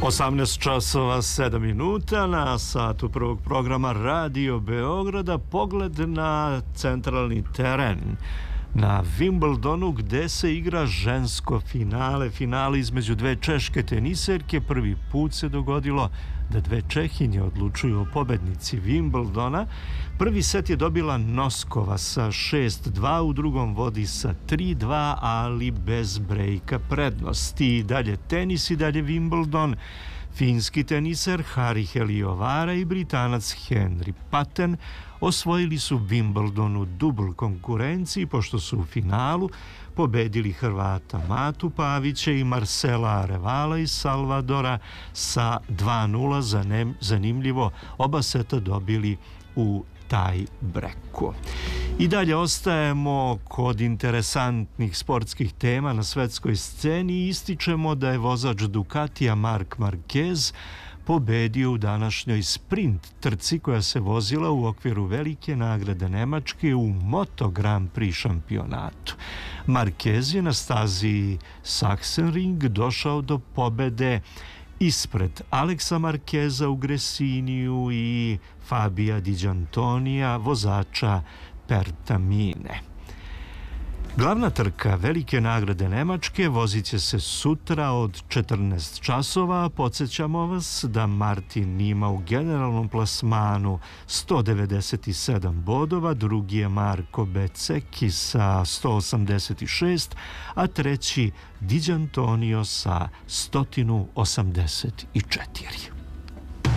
18 časova 7 minuta na satu prvog programa Radio Beograda. Pogled na centralni teren na Wimbledonu gde se igra žensko finale između dve češke teniserke. Prvi put se dogodilo da dve Čehinje odlučuju o pobednici Wimbledona. Prvi set je dobila Noskova sa 6-2, u drugom vodi sa 3-2, ali bez brejka prednosti. I dalje tenis, i dalje Wimbledon. Finski teniser Harri Heliovara i Britanac Henry Patten osvojili su Wimbledon u dubl konkurenciji, pošto su u finalu pobedili Hrvata Matu Pavića i Marcela Arevala iz Salvadora sa 2-0. Zanimljivo, oba seta dobili u taj breku. I dalje ostajemo kod interesantnih sportskih tema na svetskoj sceni i ističemo da je vozač Ducatija Marc Marquez pobedio u današnjoj sprint trci koja se vozila u okviru velike nagrade Nemačke u Moto Grand Prix šampionatu. Marquez je na stazi Sachsenring došao do pobede ispred Aleksa Markeza u Gresiniju i Fabija Di Giantonija, vozača Pertamine. Glavna trka velike nagrade Nemačke vozit će se sutra od 14 časova. Podsjećamo vas da Martin ima u generalnom plasmanu 197 bodova, drugi je Marko Beceki sa 186, a treći Di Giantonio sa 184.